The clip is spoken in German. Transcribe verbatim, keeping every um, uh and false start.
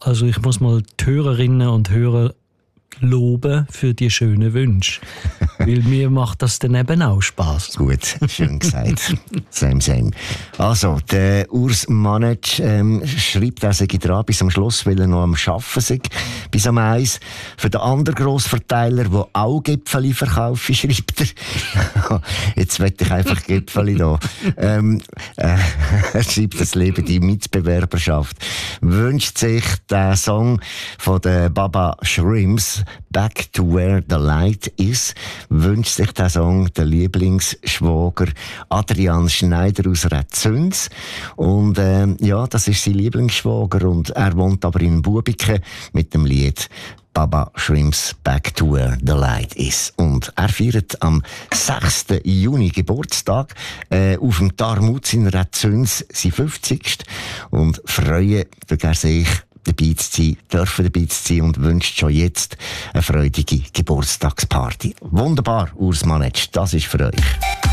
also ich muss mal die Hörerinnen und Hörer loben für die schönen Wünsche. Weil mir macht das dann eben auch Spass. Gut, schön gesagt. Same, same. Also, der Urs Manetsch ähm, schreibt, er sei dran bis am Schluss, weil er noch am Arbeiten sei, bis am eins. Für den anderen Grossverteiler, der auch Gipfeli verkauft, schreibt er. Jetzt will ich einfach Gipfeli da. Ähm, äh, er schreibt, das Leben die Mitbewerberschaft. Wünscht sich den Song von den Baba Shrimps, Back to Where the Light Is, wünscht sich der Song der Lieblingsschwager Adrian Schneider aus Rezüns. Und äh, ja, das ist sein Lieblingsschwager und er wohnt aber in Bubiken mit dem Lied Baba Shrimps Back to Where the Light Is. Und er feiert am sechsten Juni Geburtstag äh, auf dem Tarmutz in Rezüns sein fünfzigsten Und freuen tut er sich, dabei zu sein, dürfen dabei zu sein und wünscht schon jetzt eine freudige Geburtstagsparty. Wunderbar, Urs Manetsch, das ist für euch.